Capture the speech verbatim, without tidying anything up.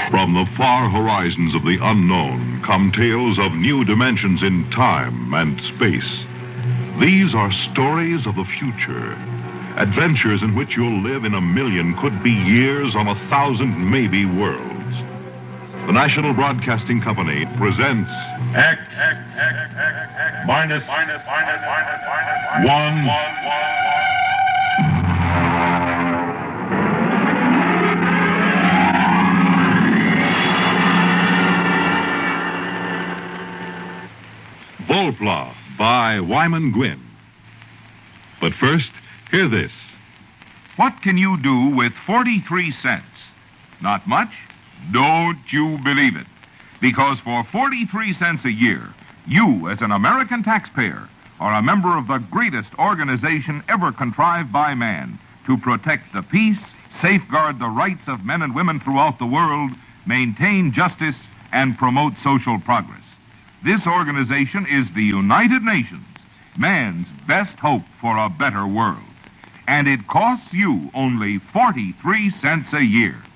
From the far horizons of the unknown come tales of new dimensions in time and space. These are stories of the future, adventures in which you'll live in a million, could be years, on a thousand, maybe worlds. The National Broadcasting Company presents Act, act, act, act, act, minus, minus, minus, minus, minus, one, one, one, Volpla by Wyman Gwynn. But first, hear this. What can you do with forty-three cents? Not much? Don't you believe it. Because for forty-three cents a year, you, as an American taxpayer, are a member of the greatest organization ever contrived by man to protect the peace, safeguard the rights of men and women throughout the world, maintain justice, and promote social progress. This organization is the United Nations, man's best hope for a better world. And it costs you only forty-three cents a year.